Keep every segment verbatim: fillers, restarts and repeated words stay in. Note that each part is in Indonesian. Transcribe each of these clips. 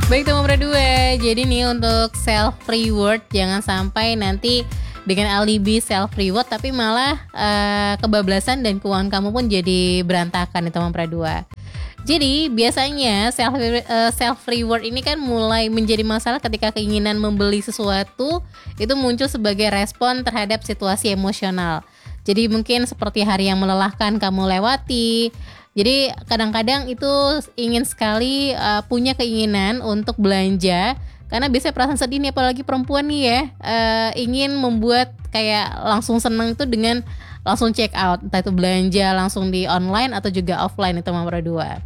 Baik teman berdua, jadi nih untuk self reward jangan sampai nanti dengan alibi self reward tapi malah uh, kebablasan dan keuangan kamu pun jadi berantakan nih teman berdua. Jadi biasanya self uh, self reward ini kan mulai menjadi masalah ketika keinginan membeli sesuatu itu muncul sebagai respon terhadap situasi emosional. Jadi mungkin seperti hari yang melelahkan kamu lewati. Jadi kadang-kadang itu ingin sekali uh, punya keinginan untuk belanja karena biasanya perasaan sedih nih apalagi perempuan nih ya uh, ingin membuat kayak langsung senang itu dengan langsung check out, entah itu belanja langsung di online atau juga offline itu nomor dua.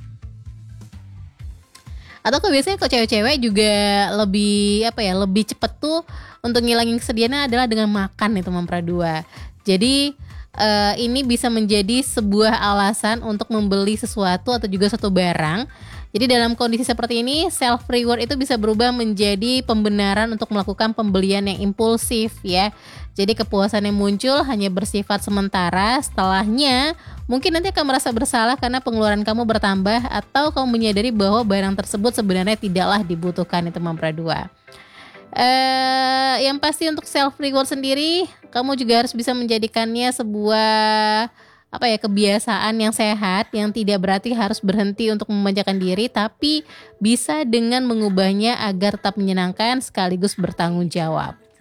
Atau kok biasanya kok cewek-cewek juga lebih apa ya lebih cepet tuh untuk ngilangin kesedihannya adalah dengan makan itu nomor dua. Jadi Uh, ini bisa menjadi sebuah alasan untuk membeli sesuatu atau juga satu barang. Jadi dalam kondisi seperti ini self reward itu bisa berubah menjadi pembenaran untuk melakukan pembelian yang impulsif ya. Jadi kepuasan yang muncul hanya bersifat sementara, setelahnya mungkin nanti akan merasa bersalah karena pengeluaran kamu bertambah atau kamu menyadari bahwa barang tersebut sebenarnya tidaklah dibutuhkan itu nomor dua. Uh, yang pasti untuk self reward sendiri kamu juga harus bisa menjadikannya sebuah apa ya kebiasaan yang sehat yang tidak berarti harus berhenti untuk memanjakan diri tapi bisa dengan mengubahnya agar tetap menyenangkan sekaligus bertanggung jawab.